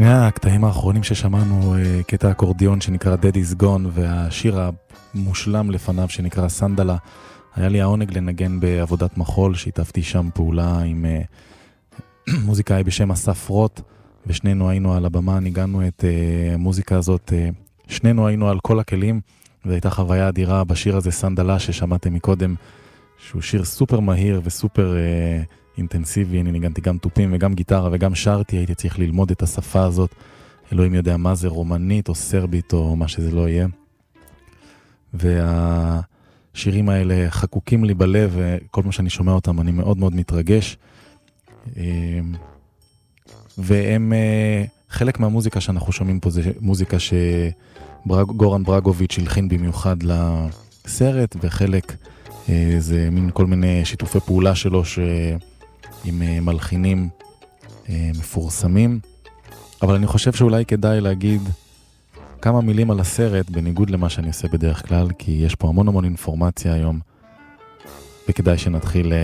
שני הקטעים האחרונים ששמענו, קטע אקורדיון שנקרא Daddy's Gone, והשיר המושלם לפניו שנקרא סנדלה. היה לי העונג לנגן בעבודת מחול, שהתאפתי שם פעולה עם מוזיקאי בשם אסף רוט, ושנינו היינו על הבמה, ניגענו את המוזיקה הזאת, שנינו היינו על כל הכלים, והייתה חוויה אדירה בשיר הזה סנדלה ששמעתם מקודם, שהוא שיר סופר מהיר וסופר אינטנסיבי. אני ניגנתי גם טופים וגם גיטרה וגם שרתי, הייתי צריך ללמוד את השפה הזאת, אלוהים יודע מה זה, רומנית או סרבית או מה שזה לא יהיה. והשירים האלה חקוקים לי בלב, וכל מה שאני שומע אותם אני מאוד מאוד מתרגש. והם חלק מהמוזיקה שאנחנו שומעים פה, זה מוזיקה שגורן ברגוביץ' הלחין במיוחד לסרט, וחלק זה מין כל מיני שיתופי פעולה שלו עם מלחינים מפורסמים. אבל אני חושב שאולי כדאי להגיד כמה מילים על הסרט, בניגוד למה שאני עושה בדרך כלל, כי יש פה המון המון אינפורמציה היום, וכדאי שנתחיל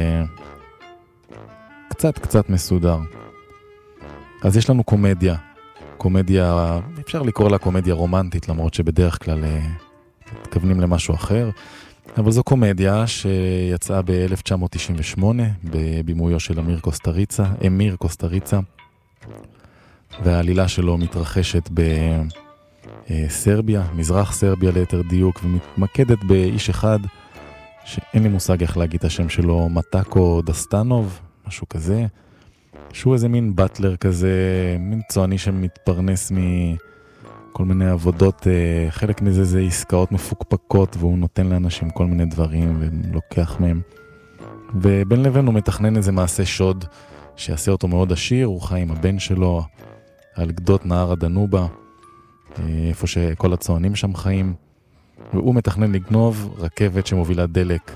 קצת מסודר. אז יש לנו קומדיה, אפשר לקרוא לה קומדיה רומנטית, למרות שבדרך כלל מתכוונים למשהו אחר, אבל זו קומדיה שיצאה ב-1998 בבימויו של אמיר קוסטריצה, והעלילה שלו מתרחשת בסרביה, מזרח סרביה ליתר דיוק, ומתמקדת באיש אחד שאין לי מושג איך להגיד את השם שלו, מטאקו דסטנוב, משהו כזה, שהוא איזה מין בטלר כזה, מין צועני שמתפרנס מכל מיני עבודות, חלק מזה זה עסקאות מפוקפקות, והוא נותן לאנשים כל מיני דברים ולוקח מהם. ובין לבין הוא מתכנן איזה מעשה שוד שיעשה אותו מאוד עשיר, הוא חי עם הבן שלו על גדות נהר הדנובה, איפה שכל הצוענים שם חיים, והוא מתכנן לגנוב רכבת שמובילה דלק.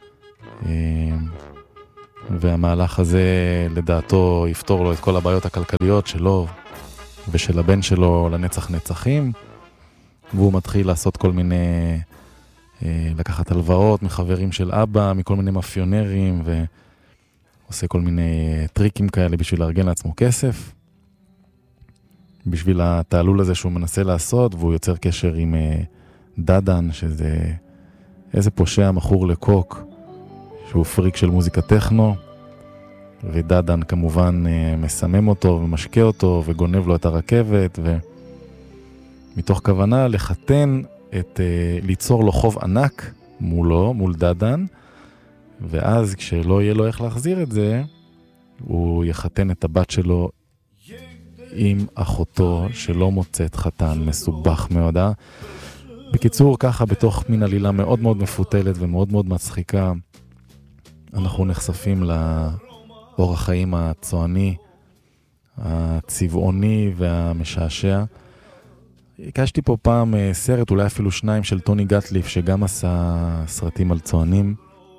והמהלך הזה לדעתו יפתור לו את כל הבעיות הכלכליות שלו ושל הבן שלו לנצח נצחים, והוא מתחיל לעשות כל מיני, לקחת הלוואות מחברים של אבא, מכל מיני מאפיונרים, ועושה כל מיני טריקים כאלה בשביל לארגן לעצמו כסף, בשביל התעלול הזה שהוא מנסה לעשות, והוא יוצר קשר עם דדן, שזה איזה פושע מכור לקוק, שהוא פריק של מוזיקה טכנו, ודדן כמובן מסמם אותו ומשקה אותו וגונב לו את הרכבת, ומתוך כוונה לחתן ליצור לו חוב ענק מולו, מול דדן, ואז כשלא יהיה לו איך להחזיר את זה, הוא יחתן את הבת שלו עם אחותו שלא מוצאת חתן, מסובך מאוד. בקיצור, ככה בתוך מין עלילה מאוד מאוד מפותלת ומאוד מאוד מצחיקה, אנחנו נחשפים לאורח החיים הצועני, הצבעוני והמשעשע. הקשתי פה פעם סרט, אולי אפילו שניים, של טוני גטליף, שגם עשה סרטים על צוענים.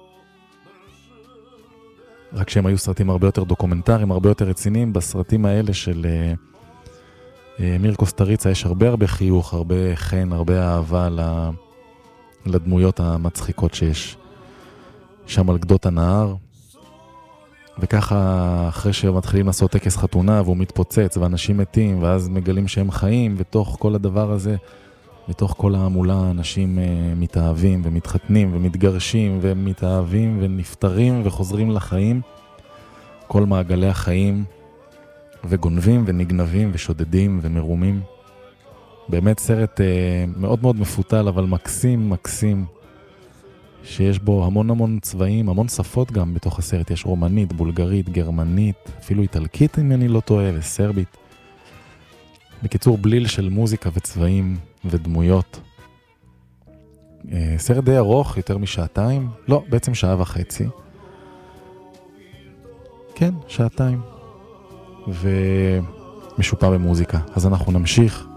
רק שהם היו סרטים הרבה יותר דוקומנטריים, הרבה יותר רציניים. בסרטים האלה של אמיר קוסטריצה יש הרבה חיוך, הרבה חן, הרבה אהבה לדמויות המצחיקות שיש שם על גדות הנהר. וככה אחרי שמתחילים לעשות טקס חתונה והוא מתפוצץ ואנשים מתים, ואז מגלים שהם חיים, ותוך כל הדבר הזה, בתוך כל העמולה, אנשים מתאהבים ומתחתנים ומתגרשים ומתאהבים ונפטרים וחוזרים לחיים. כל מעגלי החיים, וגונבים ונגנבים ושודדים ומרומים. באמת סרט מאוד מאוד מפותל, אבל מקסים, שיש בו המון צבעים, המון שפות גם בתוך הסרט. יש רומנית, בולגרית, גרמנית, אפילו איטלקית אם אני לא טועה, וסרבית. בקיצור, בליל של מוזיקה וצבעים ודמויות. סרט די ארוך, יותר משעתיים. לא, בעצם 1.5 שעות. כן, 2 שעות. ומשופע במוזיקה. אז אנחנו נמשיך